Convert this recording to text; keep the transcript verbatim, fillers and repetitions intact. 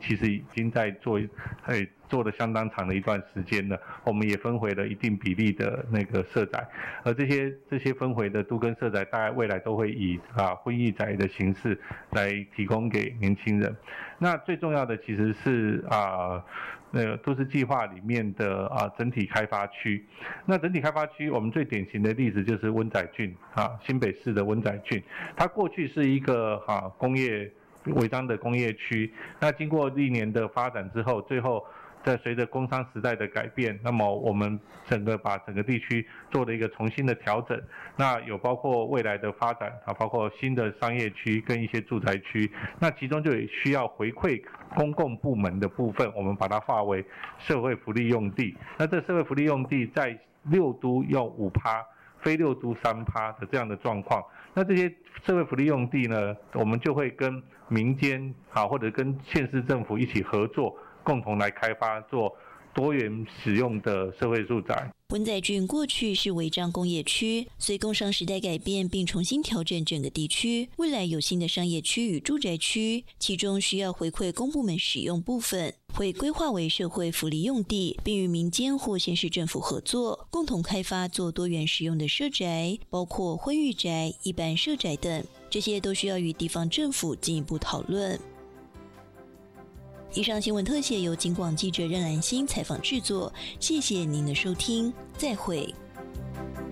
其实已经在做，哎，做了相当长的一段时间了。我们也分回了一定比例的那个社宅，而这些这些分回的都更社宅，大概未来都会以啊婚育宅的形式来提供给年轻人。那最重要的其实是啊，那个都市计划里面的啊整体开发区。那整体开发区，我们最典型的例子就是温仔郡啊，新北市的温仔郡，它过去是一个啊工业违章的工业区，那经过历年的发展之后，最后在随着工商时代的改变，那么我们整个把整个地区做了一个重新的调整，那有包括未来的发展啊，包括新的商业区跟一些住宅区，那其中就有需要回馈公共部门的部分，我们把它划为社会福利用地。那这社会福利用地在六都用五趴，非六都三趴的这样的状况。那这些社会福利用地呢，我们就会跟民间啊，或者跟县市政府一起合作，共同来开发做多元使用的社会住宅。 温仔郡过去是违章工业区，随工商时代改变并重新调整整个地区，未来有新的商业区与住宅区，其中需要回馈公部门使用部分，会规划为社会福利用地，并与民间或县市政府合作，共同开发做多元使用的社宅，包括婚育宅、一般社宅等，这些都需要与地方政府进一步讨论。以上新闻特写由警广记者任兰心采访制作，谢谢您的收听，再会。